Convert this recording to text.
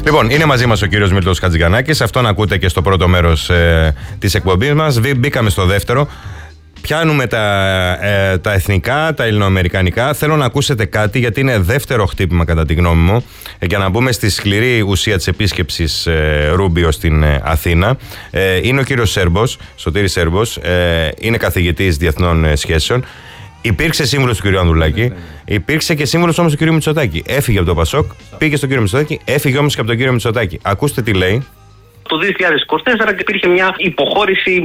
Λοιπόν, είναι μαζί μας ο κύριος Μίλτος Χατζηγιαννάκης. Αυτόν ακούτε και στο πρώτο μέρος της εκπομπής μας. Μπήκαμε στο δεύτερο. Πιάνουμε τα εθνικά, τα ελληνοαμερικανικά. Θέλω να ακούσετε κάτι, γιατί είναι δεύτερο χτύπημα κατά τη γνώμη μου, για να μπούμε στη σκληρή ουσία της επίσκεψης Ρούμπιο στην Αθήνα. Είναι ο κύριος Σέρμπος, Σωτήρης Σέρμπος, είναι καθηγητής διεθνών σχέσεων. Υπήρξε σύμβουλος του κ. Ανδρουλάκη, υπήρξε και σύμβουλος όμως του κ. Μητσοτάκη. Έφυγε από το Πασόκ, πήγε στον κ. Μητσοτάκη, έφυγε όμως και από τον κ. Μητσοτάκη. Ακούστε τι λέει. Το 2024 υπήρχε μια υποχώρηση